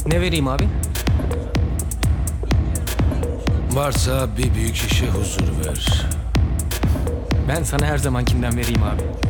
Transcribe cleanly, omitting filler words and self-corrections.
Ne vereyim abi? Varsa bir büyük şişe huzur ver. Ben sana her zamankinden vereyim abi.